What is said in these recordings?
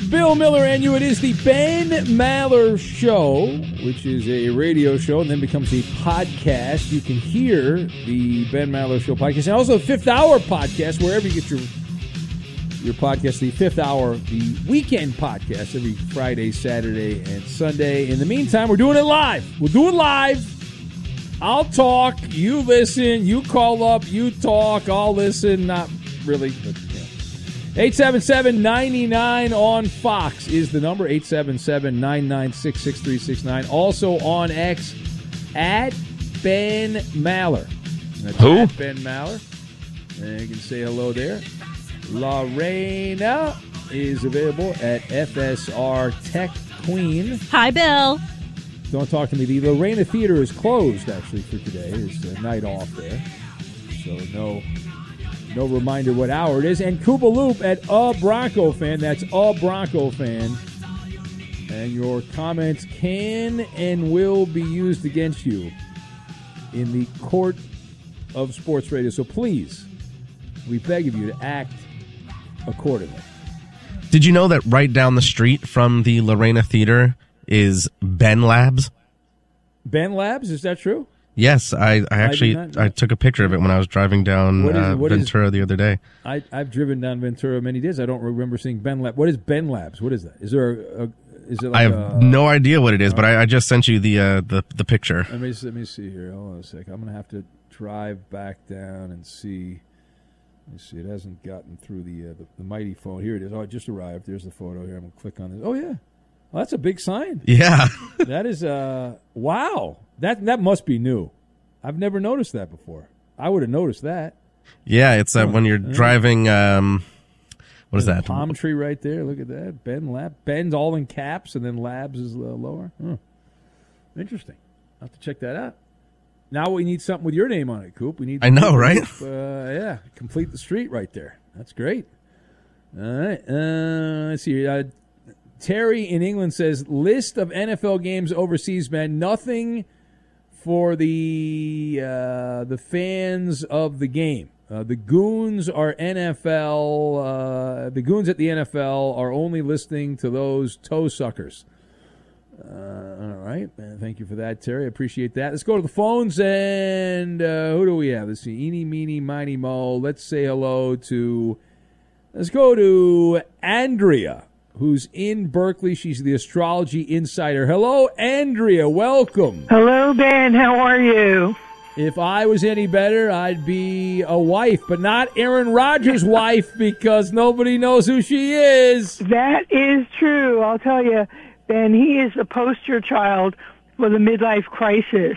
Bill Miller and you. It is the Ben Maller Show, which is a radio show and then becomes a podcast. You can hear the Ben Maller Show podcast and also the Fifth Hour podcast, wherever you get your podcast. The Fifth Hour, the weekend podcast, every Friday, Saturday, and Sunday. In the meantime, we're doing it live. We'll do it live. I'll talk. You listen. You call up. You talk. I'll listen. Not really, but 877-99 on Fox is the number. 877-996-6369. Also on X at Ben Maller. That's who? At Ben Maller. And you can say hello there. Lorena is available at FSR Tech Queen. Hi, Bill. Don't talk to me. The Lorena Theater is closed, actually, for today. It's a night off there. So no reminder what hour it is. And Koopa Loop at A Bronco Fan. That's A Bronco Fan. And your comments can and will be used against you in the court of sports radio. So please, we beg of you to act accordingly. Did you know that right down the street from the Lorena Theater is Ben Labs? Ben Labs, is that true? Yes, I actually took a picture of it when I was driving down Ventura the other day. I've driven down Ventura many days. I don't remember seeing Ben Labs. What is Ben Labs? What is that? Is there is it like I have no idea what it is, but I just sent you the picture. Let me see here. Hold on a sec. I'm going to have to drive back down and see. Let me see. It hasn't gotten through the mighty phone. Here it is. Oh, it just arrived. There's the photo here. I'm going to click on this. Oh, yeah. Well, that's a big sign. Yeah. That is, wow. That must be new. I've never noticed that before. I would have noticed that. Yeah, it's when you're driving, what is that? Palm tree right there. Look at that. Ben Lab. Ben's all in caps, and then Labs is lower. Interesting. I'll have to check that out. Now we need something with your name on it, Coop. We need. I know, right? Yeah, complete the street right there. That's great. All right. Let's see. Terry in England says, list of NFL games overseas, man. Nothing for the fans of the game. The goons are NFL. The goons at the NFL are only listening to those toe suckers. All right. Thank you for that, Terry. I appreciate that. Let's go to the phones, and who do we have? Let's see. Eeny, meeny, miny, mo. Let's say hello to... Let's go to Andrea, who's in Berkeley. She's the astrology insider. Hello, Andrea. Welcome. Hello, Ben. How are you? If I was any better, I'd be a wife, but not Aaron Rodgers' wife, because nobody knows who she is. That is true. I'll tell you, Ben, he is a poster child for the midlife crisis.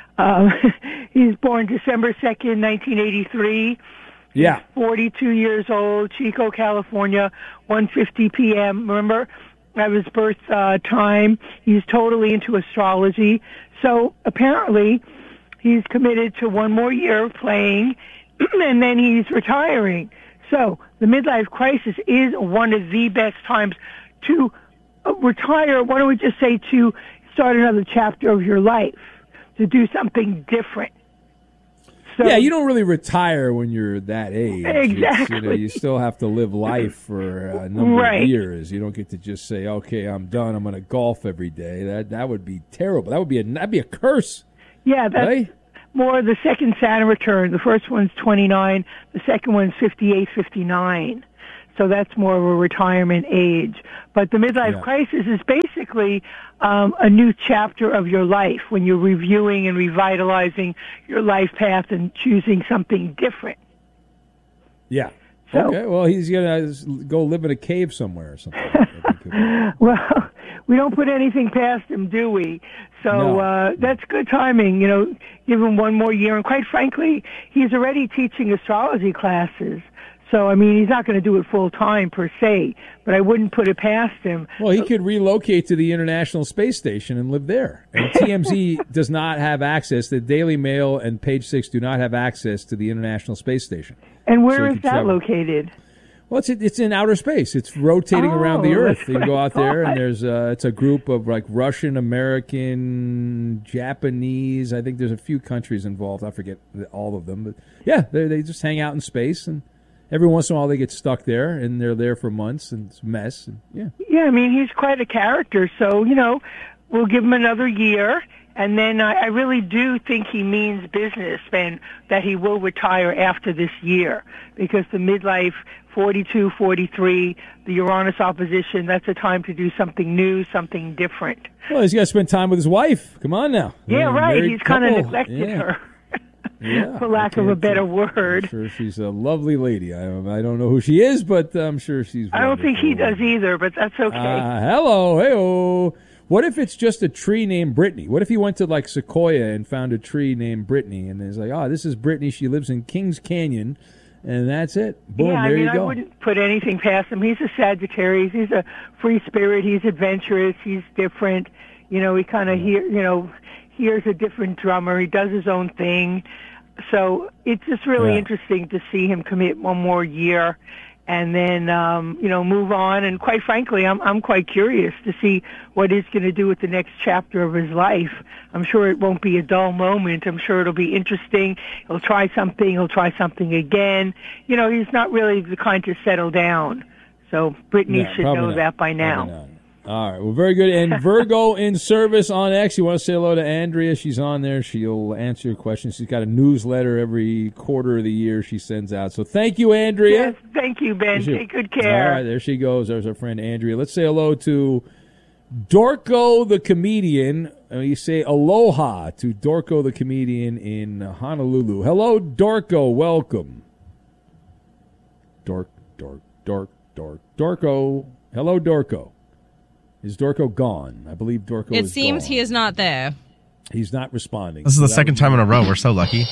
He's born December 2nd, 1983. Yeah. He's 42 years old, Chico, California, 1:50 p.m. Remember, that was birth time. He's totally into astrology. So apparently he's committed to one more year of playing, and then he's retiring. So the midlife crisis is one of the best times to retire. Why don't we just say to start another chapter of your life, to do something different. So, yeah, you don't really retire when you're that age. Exactly. You still have to live life for a number of years. You don't get to just say, "Okay, I'm done. I'm going to golf every day." That would be terrible. That'd be a curse. Yeah, that's right? More the second Saturn return. The first one's 29. The second one's 58, 59. So that's more of a retirement age. But the midlife crisis is basically a new chapter of your life when you're reviewing and revitalizing your life path and choosing something different. Yeah. So, okay, well, he's going to go live in a cave somewhere or something. Well, we don't put anything past him, do we? So that's good timing, give him one more year. And quite frankly, he's already teaching astrology classes. So, I mean, he's not going to do it full time per se, but I wouldn't put it past him. Well, he could relocate to the International Space Station and live there. And TMZ does not have access. The Daily Mail and Page Six do not have access to the International Space Station. And where is that located? Well, it's in outer space. It's rotating around the Earth. You can go out there, and there's it's a group of like Russian, American, Japanese. I think there's a few countries involved. I forget all of them, but yeah, they just hang out in space and every once in a while they get stuck there, and they're there for months, and it's a mess. And, yeah. Yeah, I mean, he's quite a character, so, we'll give him another year, and then I really do think he means business, and that he will retire after this year, because the midlife, 42, 43, the Uranus opposition, that's a time to do something new, something different. Well, he's got to spend time with his wife. Come on now. Yeah, right. He's kind of couple. neglected her. Yeah, for lack of a better word. I'm sure she's a lovely lady. I don't know who she is, but I'm sure she's wonderful. I don't think he does either, but that's okay. Hello, hey-oh. What if it's just a tree named Brittany? What if he went to, like, Sequoia and found a tree named Brittany, and he's like, this is Brittany. She lives in Kings Canyon, and that's it. Boom, there you go. I wouldn't put anything past him. He's a Sagittarius. He's a free spirit. He's adventurous. He's different. He kind of hears a different drummer. He does his own thing. So it's just really interesting to see him commit one more year and then, move on. And quite frankly, I'm quite curious to see what he's going to do with the next chapter of his life. I'm sure it won't be a dull moment. I'm sure it'll be interesting. He'll try something. He'll try something again. He's not really the kind to settle down. So Brittany should know that by now. All right. Well, very good. And Virgo in service on X. You want to say hello to Andrea? She's on there. She'll answer your questions. She's got a newsletter every quarter of the year she sends out. So thank you, Andrea. Yes, thank you, Ben. Take good care. All right. There she goes. There's our friend Andrea. Let's say hello to Dorco the comedian. You say aloha to Dorco the comedian in Honolulu. Hello, Dorco. Welcome. Dorco. Hello, Dorco. Is Dorco gone? I believe Dorco is gone. It seems he is not there. He's not responding. This is the second time in a row. We're so lucky.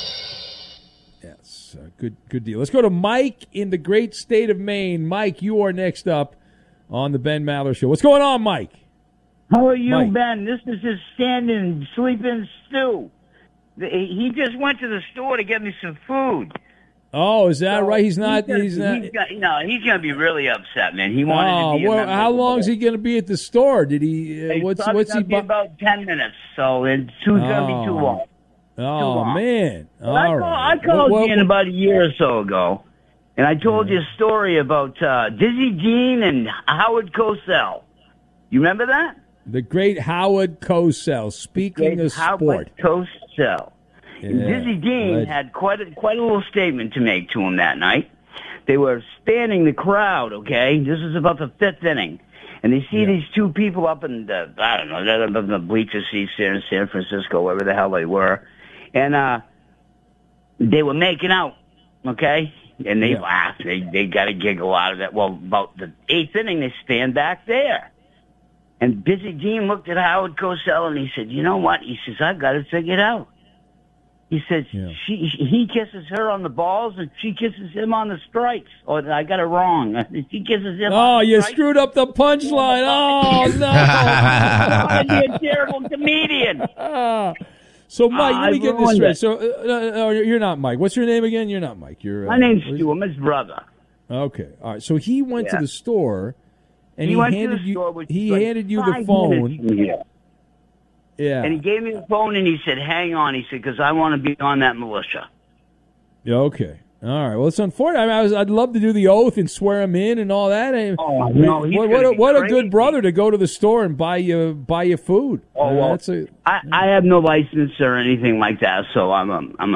Yes, good deal. Let's go to Mike in the great state of Maine. Mike, you are next up on the Ben Maller Show. What's going on, Mike? How are you, Mike? Ben? This is just standing, sleeping Stu. He just went to the store to get me some food. Oh, is that right? He's not. He's going to be really upset, man. He wanted to be. Well, how long is he going to be at the store? Did he? What's he? About 10 minutes. So it's going to be too long. Oh man! I called you about a year or so ago, and I told you a story about Dizzy Dean and Howard Cosell. You remember that? The great Howard Cosell. Speaking of sport, Howard Cosell. Yeah, Dizzy Dean had quite a little statement to make to him that night. They were spanning the crowd, okay? This is about the fifth inning. And they see these two people up in the, up in the bleacher seats there in San Francisco, wherever the hell they were. And they were making out, okay? And they laughed. They got a giggle out of that. Well, about the eighth inning, they stand back there. And Dizzy Dean looked at Howard Cosell and he said, you know what? He says, I've got it figured out. He says he kisses her on the balls and she kisses him on the strikes. Or I got it wrong. She kisses him. Oh, you screwed up the punchline. Oh no! I'd be a terrible comedian. So Mike, let me get this straight. So you're not Mike. What's your name again? You're not Mike. My name's Stu. I'm his brother. Okay. All right. So he went to the store, and he handed you the phone. Yeah. And he gave me the phone and he said, hang on. He said, because I want to be on that militia. Yeah, okay. All right. Well, it's unfortunate. I mean, I'd love to do the oath and swear him in and all that. What a good brother to go to the store and buy you food. Oh, well, I have no license or anything like that, so I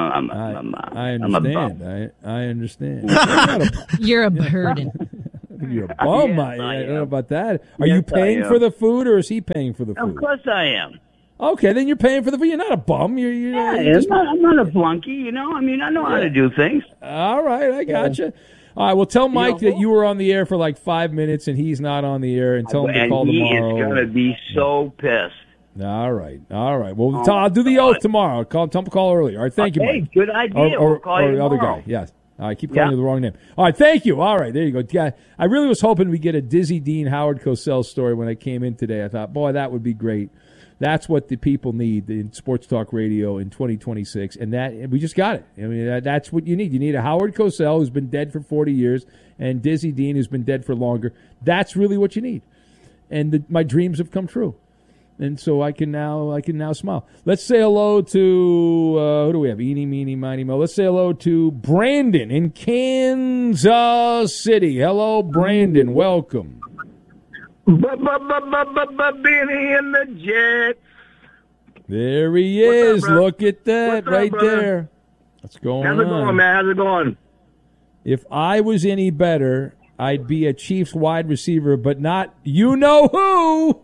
understand. I understand. You're a burden. You're a bum. I don't know about that. Are you paying for the food, or is he paying for the food? Of course I am. Okay, then you're paying for the food. You're not a bum. I'm not a flunky, I mean, I know how to do things. All right, I gotcha. All right, well, tell Mike that you were on the air for like 5 minutes and he's not on the air, and tell him to call tomorrow. He is going to be so pissed. All right. Well, I'll do the oath tomorrow. Tell him to call early. All right, thank you, Mike. Good idea. We'll call you the other guy, yes. I keep calling you the wrong name. All right, thank you. All right, there you go. Yeah, I really was hoping we'd get a Dizzy Dean Howard Cosell story when I came in today. I thought, boy, that would be great. That's what the people need in sports talk radio in 2026, and we just got it. I mean, that's what you need. You need a Howard Cosell who's been dead for 40 years and Dizzy Dean who's been dead for longer. That's really what you need. And my dreams have come true. And so I can now smile. Let's say hello to who do we have? Eeny, meeny, miny, mo. Let's say hello to Brandon in Kansas City. Hello, Brandon. Welcome. Benny and the Jets. There he What's is. up, bro? Look at that What's up, right brother? there. What's going How's it on? going, man? How's it going? If I was any better, I'd be a Chiefs wide receiver, but not you know who.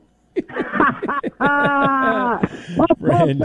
Friend.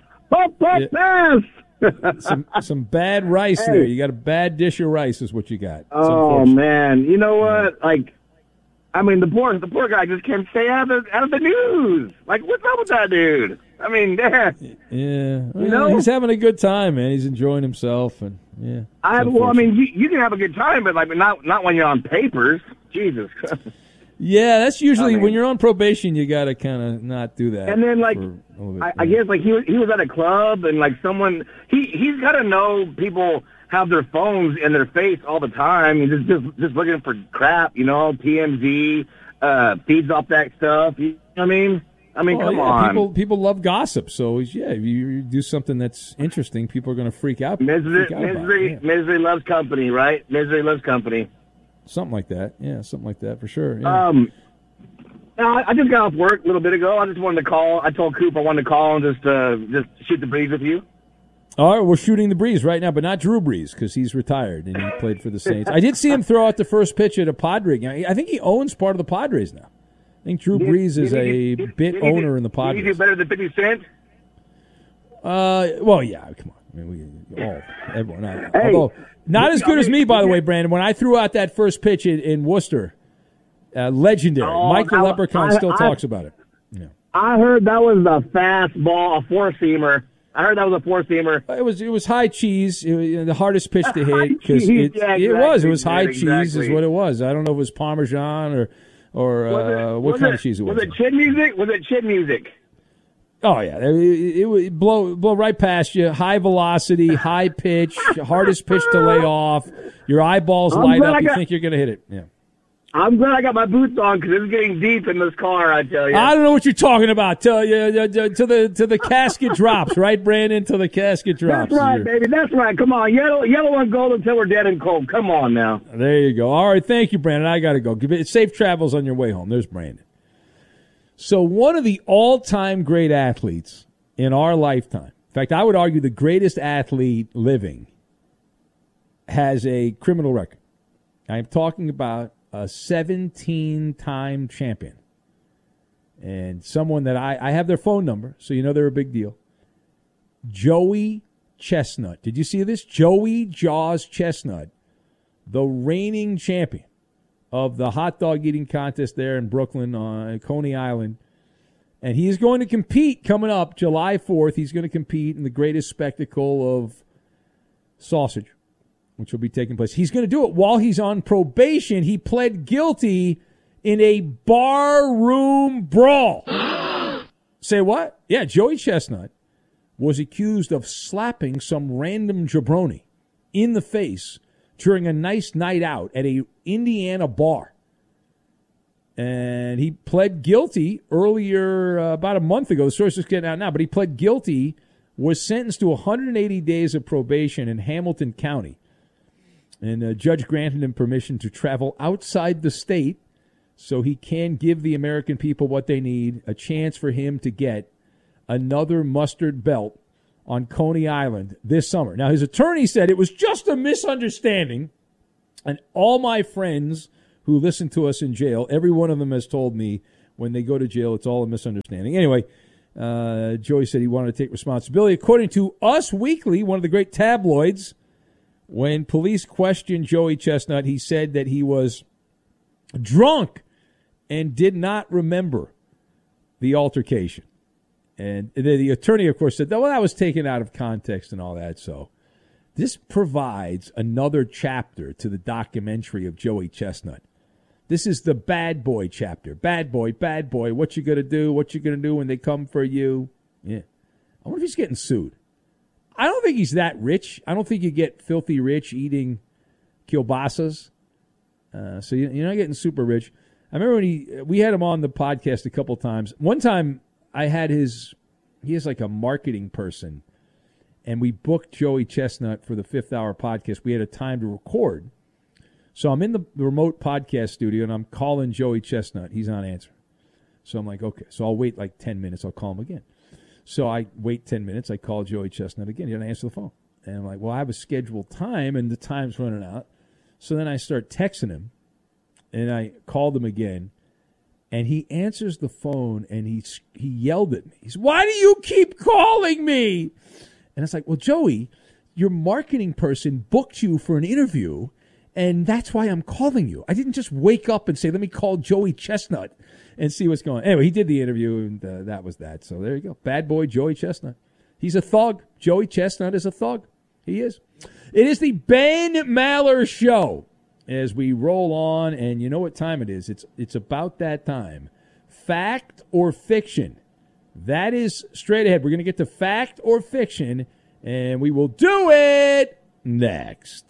Some bad rice there. You got a bad dish of rice is what you got. It's Oh unfortunate. man, you know what? Like, I mean, the poor guy just can't stay out of the news. Like, what's up with that dude? I mean, Yeah. Well, know? he's having a good time, man. He's enjoying himself, and yeah. it's I unfortunate. mean, you can have a good time, but like, not when you're on papers. Jesus. Yeah, that's usually I mean- when you're on probation. You got to kind of not do that. And then, like, for a little bit, I guess like he was at a club and like someone he's got to know people have their phones in their face all the time. He's just looking for crap, you know. TMZ feeds off that stuff. You know what I mean? Oh, come yeah, on. People love gossip, so yeah, if you do something that's interesting, people are going to freak out. freak out about it, yeah. Misery loves company, right? Misery loves company. Something like that, yeah, something like that for sure. Yeah. I just got off work a little bit ago. I just wanted to call. I told Coop I wanted to call and just shoot the breeze with you. All right, we're shooting the breeze right now, but not Drew Brees because he's retired and he played for the Saints. I did see him throw out the first pitch at a Padre game. I think he owns part of the Padres now. I think Drew Brees is a bit owner in the Did he do Padres. better than 50 Cent? Well, yeah, come on. I mean, everyone. Although not as good as me, by the way, Brandon. When I threw out that first pitch in Worcester, legendary. Mike the Leprechaun still talks about it. Yeah. I heard that was a fastball, a four-seamer. I heard that was a four-seamer. It was high cheese. It was the hardest pitch to hit because cheese, it was high cheese exactly. is what it was. I don't know if it was Parmesan or what kind of cheese it was. Was it chin music? Was it chin music? Oh yeah, it would blow right past you. High velocity, high pitch, hardest pitch to lay off. Your eyeballs light up. You think you're going to hit it. Yeah. I'm glad I got my boots on because it's getting deep in this car. I tell you. I don't know what you're talking about. Till the casket drops, right, Brandon? Till the casket drops. That's right, baby. That's right. Come on, yellow and gold until we're dead and cold. Come on now. There you go. All right, thank you, Brandon. I got to go. Safe travels on your way home. There's Brandon. So one of the all-time great athletes in our lifetime, in fact, I would argue the greatest athlete living, has a criminal record. I'm talking about a 17-time champion and someone that I have their phone number, so you know they're a big deal. Joey Chestnut. Did you see this? Joey Jaws Chestnut, the reigning champion of the hot dog eating contest there in Brooklyn on Coney Island. And he's going to compete coming up July 4th. He's going to compete in the greatest spectacle of sausage, which will be taking place. He's going to do it while he's on probation. He pled guilty in a barroom brawl. Say what? Yeah, Joey Chestnut was accused of slapping some random jabroni in the face during a nice night out at a Indiana bar. And he pled guilty earlier, about a month ago. The story's just getting out now, but he pled guilty, was sentenced to 180 days of probation in Hamilton County. And a judge granted him permission to travel outside the state so he can give the American people what they need, a chance for him to get another mustard belt on Coney Island this summer. Now, his attorney said it was just a misunderstanding, and all my friends who listen to us in jail, every one of them has told me when they go to jail, it's all a misunderstanding. Anyway, Joey said he wanted to take responsibility. According to Us Weekly, one of the great tabloids, when police questioned Joey Chestnut, he said that he was drunk and did not remember the altercation. And the attorney, of course, said, well, that was taken out of context and all that. So this provides another chapter to the documentary of Joey Chestnut. This is the bad boy chapter. Bad boy, what you going to do? What you going to do when they come for you? Yeah. I wonder if he's getting sued. I don't think he's that rich. I don't think you get filthy rich eating kielbasas. So you're not getting super rich. I remember when we had him on the podcast a couple times. One time, I had he has like a marketing person, and we booked Joey Chestnut for the 5th Hour podcast. We had a time to record. So I'm in the remote podcast studio, and I'm calling Joey Chestnut. He's not answering. So I'm like, okay. So I'll wait like 10 minutes. I'll call him again. So I wait 10 minutes. I call Joey Chestnut again. He doesn't answer the phone. And I'm like, well, I have a scheduled time, and the time's running out. So then I start texting him, and I called him again, and he answers the phone, and he yelled at me. He said, why do you keep calling me? And it's like, well, Joey, your marketing person booked you for an interview, and that's why I'm calling you. I didn't just wake up and say, let me call Joey Chestnut and see what's going on. Anyway, he did the interview, and that was that. So there you go. Bad boy Joey Chestnut. He's a thug. Joey Chestnut is a thug. He is. It is the Ben Maller Show as we roll on, and you know what time it is. It's about that time. Fact or fiction? That is straight ahead. We're going to get to fact or fiction, and we will do it next.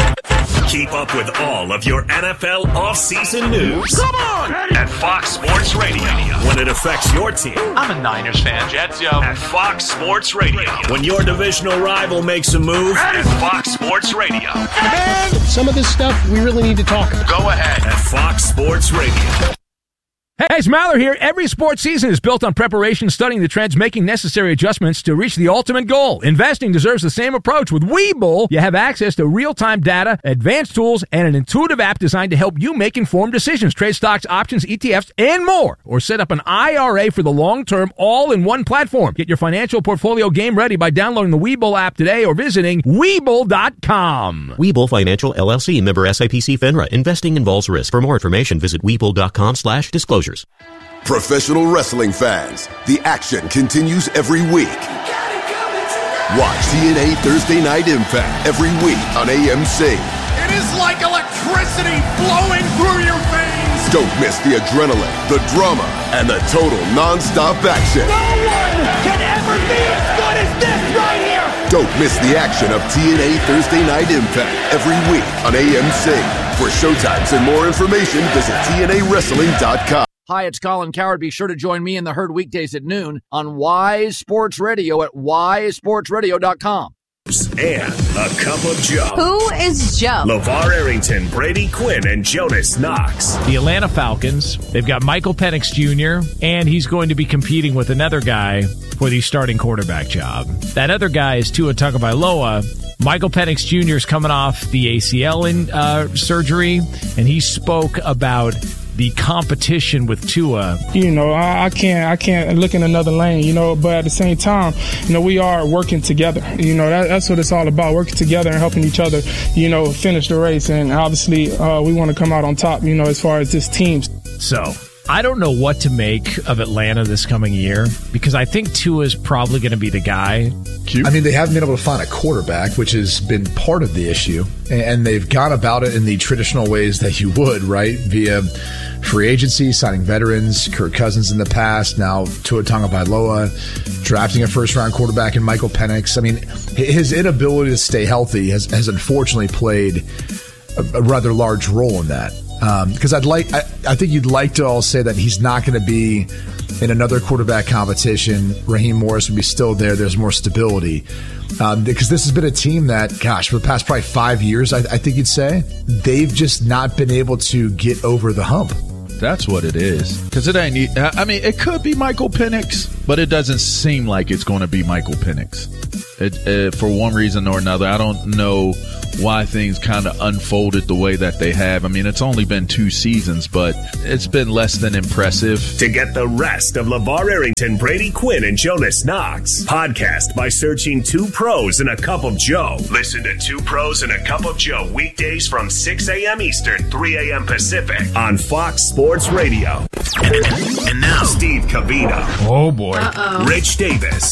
Keep up with all of your NFL offseason news. Come on! At Fox Sports Radio. When it affects your team. I'm a Niners fan. Jets, yo. At Fox Sports Radio. When your divisional rival makes a move. At Fox Sports Radio. Man, some of this stuff we really need to talk about. Go ahead. At Fox Sports Radio. Hey, it's Maller here. Every sports season is built on preparation, studying the trends, making necessary adjustments to reach the ultimate goal. Investing deserves the same approach. With Webull, you have access to real-time data, advanced tools, and an intuitive app designed to help you make informed decisions. Trade stocks, options, ETFs, and more. Or set up an IRA for the long-term, all-in-one platform. Get your financial portfolio game ready by downloading the Webull app today or visiting Webull.com. Webull Financial, LLC, member SIPC FINRA. Investing involves risk. For more information, visit Webull.com/disclosures. Professional wrestling fans, the action continues every week. Watch TNA Thursday Night Impact every week on AMC. It is like electricity flowing through your veins. Don't miss the adrenaline, the drama, and the total non-stop action. No one can ever be as good as this right here. Don't miss the action of TNA Thursday Night Impact every week on AMC. For showtimes and more information, visit TNAWrestling.com. Hi, it's Colin Coward. Be sure to join me in the Herd weekdays at noon on Wise Sports Radio at wisesportsradio.com. And a cup of Joe. Who is Joe? LeVar Arrington, Brady Quinn, and Jonas Knox. The Atlanta Falcons, they've got Michael Penix Jr., and he's going to be competing with another guy for the starting quarterback job. That other guy is Tua Tagovailoa. Michael Penix Jr. is coming off the ACL surgery, and he spoke about the competition with Tua. You know, I can't look in another lane, you know, but at the same time, you know, we are working together. You know, that's what it's all about, working together and helping each other, you know, finish the race. And obviously, we want to come out on top, you know, as far as this team. So I don't know what to make of Atlanta this coming year because I think Tua is probably going to be the guy. I mean, they haven't been able to find a quarterback, which has been part of the issue. And they've gone about it in the traditional ways that you would, right? Via free agency, signing veterans, Kirk Cousins in the past, now Tua Tagovailoa, drafting a first-round quarterback in Michael Penix. I mean, his inability to stay healthy has unfortunately played a rather large role in that. Because I think you'd like to all say that he's not going to be in another quarterback competition. Raheem Morris would be still there. There's more stability. Because this has been a team that, gosh, for the past probably 5 years, I think you'd say, they've just not been able to get over the hump. That's what it is. Because it ain't, I mean, it could be Michael Penix, but it doesn't seem like it's going to be Michael Penix. For one reason or another, I don't know why things kind of unfolded the way that they have. I mean, it's only been 2 seasons, but it's been less than impressive. To get the rest of LeVar Arrington, Brady Quinn, and Jonas Knox, podcast by searching 2 Pros and a Cup of Joe. Listen to 2 Pros and a Cup of Joe weekdays from 6 a.m. Eastern, 3 a.m. Pacific on Fox Sports Radio. And now, Steve Covino. Oh, boy. Rich Davis.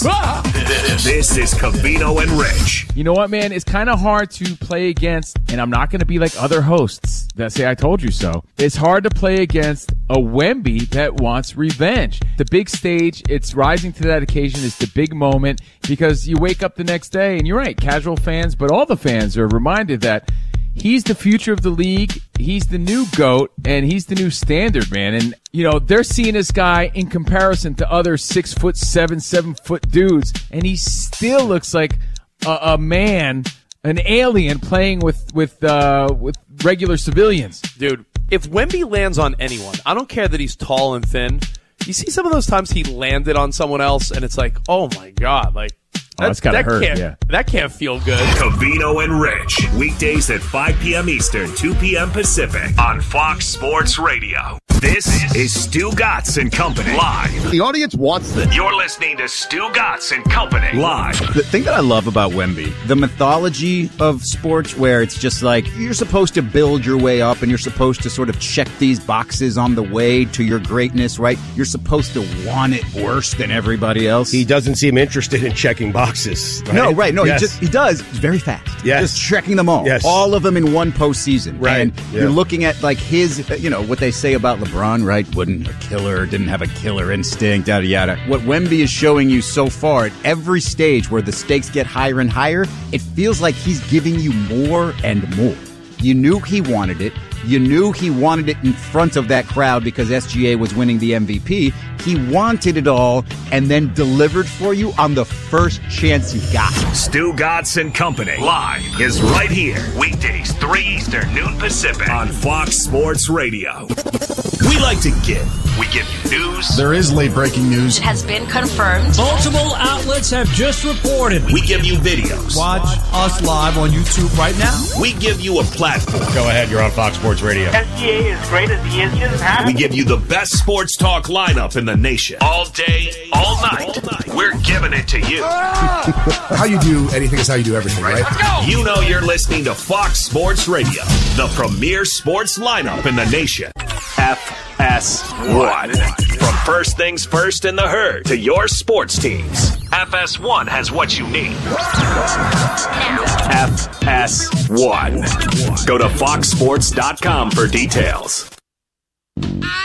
This is Covino and Rich. You know what, man? It's kind of hard to play against, and I'm not going to be like other hosts that say I told you so. It's hard to play against a Wemby that wants revenge. The big stage, it's rising to that occasion. It's the big moment because you wake up the next day, and you're right, casual fans, but all the fans are reminded that he's the future of the league. He's the new GOAT, and he's the new standard, man. And, they're seeing this guy in comparison to other 6'7", 7-foot dudes, and he still looks like a man, an alien playing with regular civilians. Dude, if Wemby lands on anyone, I don't care that he's tall and thin. You see some of those times he landed on someone else, and it's like, oh my God, like, that's gotta hurt, That can't feel good. Covino and Rich, weekdays at 5 p.m. Eastern, 2 p.m. Pacific on Fox Sports Radio. This is Stu Gatz and Company live. The audience wants this. You're listening to Stu Gatz and Company live. The thing that I love about Wemby, the mythology of sports, where it's just like you're supposed to build your way up and you're supposed to sort of check these boxes on the way to your greatness, right? You're supposed to want it worse than everybody else. He doesn't seem interested in checking boxes. Right? No, right. No, yes. he does. He's very fast. Yes. Just checking them all. Yes. All of them in one postseason. Right. And you're looking at like his, what they say about LeBron, right? Wasn't a killer, didn't have a killer instinct, yada, yada. What Wemby is showing you so far at every stage where the stakes get higher and higher, it feels like he's giving you more and more. You knew he wanted it. You knew he wanted it in front of that crowd because SGA was winning the MVP. He wanted it all and then delivered for you on the first chance he got. Stu Gatz and Company live is right here. Weekdays, 3 Eastern, noon Pacific on Fox Sports Radio. We like to give. We give you news. There is late breaking news. It has been confirmed. Multiple outlets have just reported. We give you videos. Watch us live on YouTube right now. We give you a platform. Go ahead, you're on Fox Sports Radio. SGA is great as he is. He doesn't have We give you the best sports talk lineup in the nation. All day, all night. We're giving it to you. How you do anything is how you do everything, right? Let's go! You know you're listening to Fox Sports Radio, the premier sports lineup in the nation. FS1. From first things first in the herd to your sports teams, FS1 has what you need. FS1. Go to foxsports.com for details.